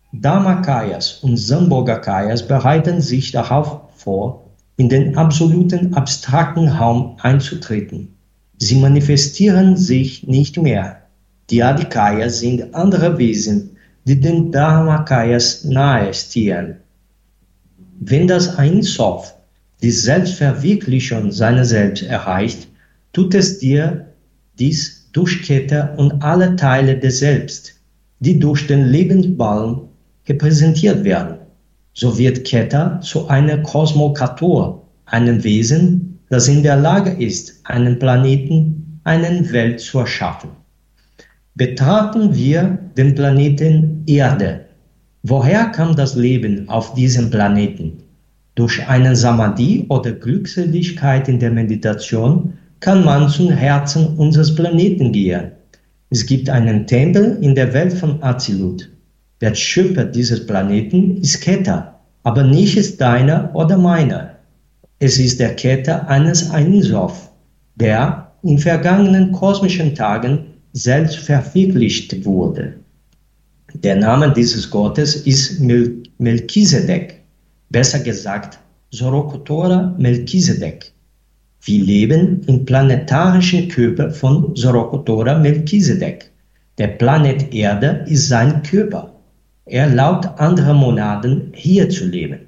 Dharmakayas und Sambhogakayas bereiten sich darauf vor, in den absoluten abstrakten Raum einzutreten. Sie manifestieren sich nicht mehr. Die Adhikayas sind andere Wesen, die den Dharmakayas nahestehen. Wenn das Ein Sof die Selbstverwirklichung seiner selbst erreicht, tut es dir dies durch Keta und alle Teile des Selbst, die durch den Lebensbaum repräsentiert werden. So wird Keta zu einer Kosmokator, einem Wesen, das in der Lage ist, einen Planeten, eine Welt zu erschaffen. Betrachten wir den Planeten Erde. Woher kam das Leben auf diesem Planeten? Durch einen Samadhi oder Glückseligkeit in der Meditation kann man zum Herzen unseres Planeten gehen. Es gibt einen Tempel in der Welt von Azilut. Der Schöpfer dieses Planeten ist Keta, aber nicht ist deiner oder meiner. Es ist der Keta eines Ein Sof, der in vergangenen kosmischen Tagen selbst verwirklicht wurde. Der Name dieses Gottes ist Melchisedek, besser gesagt Zorokotora Melchisedek. Wir leben im planetarischen Körper von Zorokotora Melchisedek. Der Planet Erde ist sein Körper. Er erlaubt anderen Monaden hier zu leben.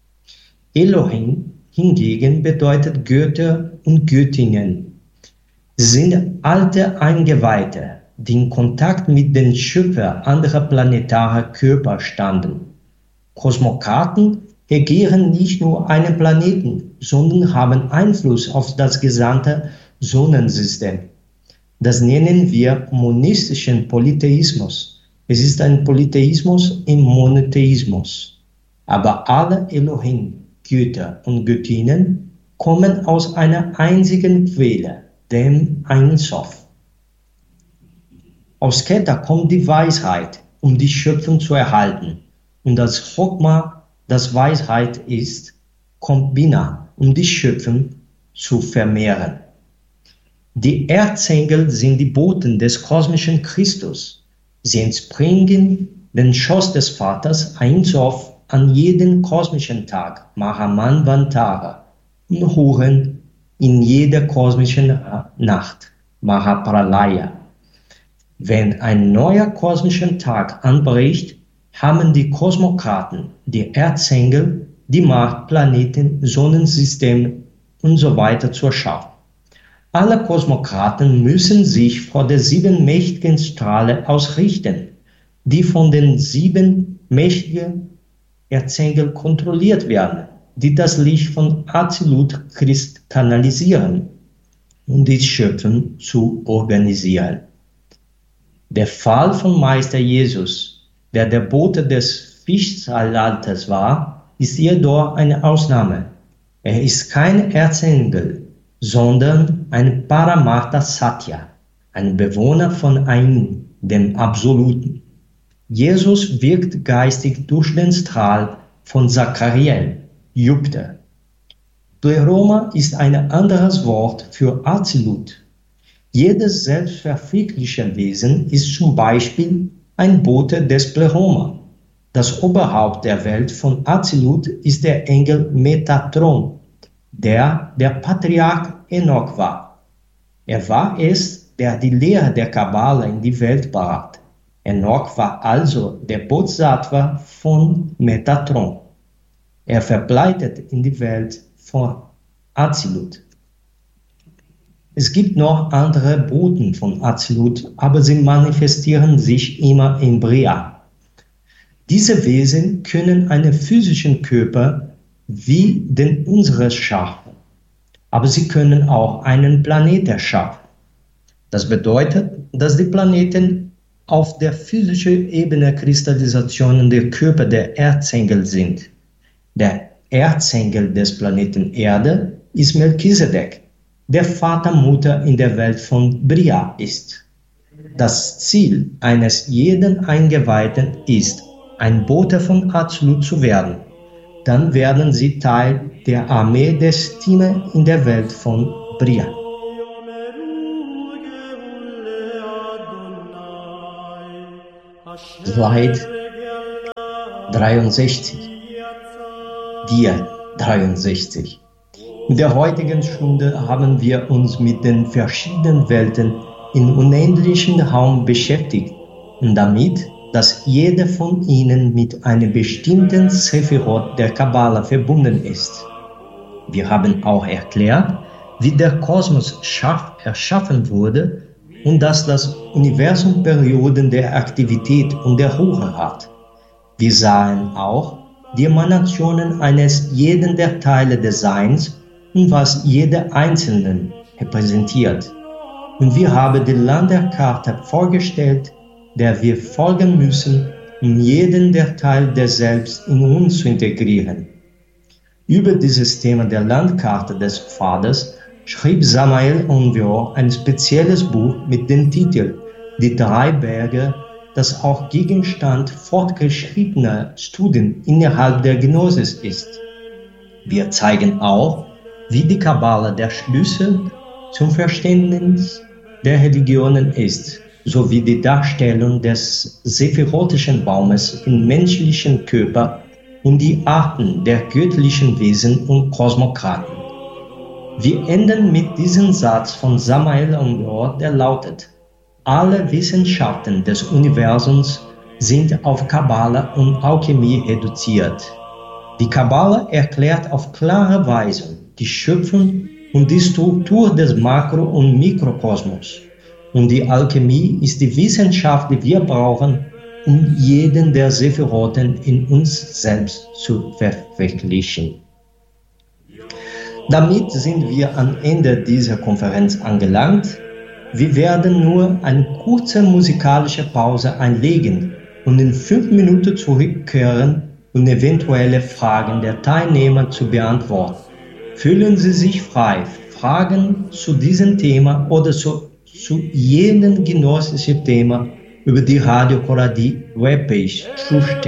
Elohim hingegen bedeutet Götter und Göttinnen. Sie sind alte Eingeweihte, die in Kontakt mit den Schöpfern anderer planetarer Körper standen. Kosmokraten regieren nicht nur einen Planeten, sondern haben Einfluss auf das gesamte Sonnensystem. Das nennen wir monistischen Polytheismus. Es ist ein Polytheismus im Monotheismus. Aber alle Elohim, Götter und Göttinnen kommen aus einer einzigen Quelle, dem Ein Sof. Aus Keta kommt die Weisheit, um die Schöpfung zu erhalten. Und das Chokma, das Weisheit ist, kommt Bina, um die Schöpfung zu vermehren. Die Erzengel sind die Boten des kosmischen Christus. Sie entspringen den Schoß des Vaters Ein Sof an jeden kosmischen Tag, Mahamanvantara, und Huren in jeder kosmischen Nacht, Mahapralaya. Wenn ein neuer kosmischer Tag anbricht, haben die Kosmokraten, die Erzengel, die Macht, Planeten, Sonnensystem und so weiter zu erschaffen. Alle Kosmokraten müssen sich vor der 7 mächtigen Strahle ausrichten, die von den 7 mächtigen Erzengeln kontrolliert werden, die das Licht von Azilut Christ kanalisieren, um die Schöpfung zu organisieren. Der Fall von Meister Jesus, der der Bote des Fischzeitalters war, ist jedoch eine Ausnahme. Er ist kein Erzengel, sondern ein Paramartha Satya, ein Bewohner von Ein, dem Absoluten. Jesus wirkt geistig durch den Strahl von Zachariel, Jupiter. Pleroma ist ein anderes Wort für Azilut. Jedes selbstverwirklichte Wesen ist zum Beispiel ein Bote des Pleroma. Das Oberhaupt der Welt von Azilut ist der Engel Metatron, der Patriarch Enoch war. Er war es, der die Lehre der Kabbala in die Welt brachte. Enoch war also der Bodhisattva von Metatron. Er verbreitet in die Welt von Azilut. Es gibt noch andere Boten von Azilut, aber sie manifestieren sich immer in Bria. Diese Wesen können einen physischen Körper wie den unseres schaffen, aber sie können auch einen Planet erschaffen. Das bedeutet, dass die Planeten auf der physischen Ebene Kristallisationen der Körper der Erzengel sind. Der Erzengel des Planeten Erde ist Melchisedek, der Vater Mutter in der Welt von Bria ist. Das Ziel eines jeden Eingeweihten ist, ein Bote von Azilut zu werden. Dann werden sie Teil der Armee der Stimme in der Welt von Bria. Slide 63. Dir 63. In der heutigen Stunde haben wir uns mit den verschiedenen Welten im unendlichen Raum beschäftigt und damit, dass jeder von ihnen mit einem bestimmten Sephirot der Kabbala verbunden ist. Wir haben auch erklärt, wie der Kosmos erschaffen wurde und dass das Universum Perioden der Aktivität und der Ruhe hat. Wir sahen auch die Emanationen eines jeden der Teile des Seins und was jeder Einzelnen repräsentiert. Und wir haben die Landerkarte vorgestellt, der wir folgen müssen, um jeden der Teil des Selbst in uns zu integrieren. Über dieses Thema der Landkarte des Pfades schrieb Samael Aun Weor ein spezielles Buch mit dem Titel Die drei Berge, das auch Gegenstand fortgeschrittener Studien innerhalb der Gnosis ist. Wir zeigen auch, wie die Kabbala der Schlüssel zum Verständnis der Religionen ist, sowie die Darstellung des sephirotischen Baumes im menschlichen Körper und die Arten der göttlichen Wesen und Kosmokraten. Wir enden mit diesem Satz von Samael Aun Weor, der lautet: Alle Wissenschaften des Universums sind auf Kabbala und Alchemie reduziert. Die Kabbala erklärt auf klare Weise die Schöpfung und die Struktur des Makro- und Mikrokosmos. Und die Alchemie ist die Wissenschaft, die wir brauchen, um jeden der Sephiroten in uns selbst zu verwirklichen. Damit sind wir am Ende dieser Konferenz angelangt. Wir werden nur eine kurze musikalische Pause einlegen und in 5 Minuten zurückkehren und eventuelle Fragen der Teilnehmer zu beantworten. Fühlen Sie sich frei, Fragen zu diesem Thema oder zu jedem gnostischen Thema über die Radio Koradi Webpage zu stellen.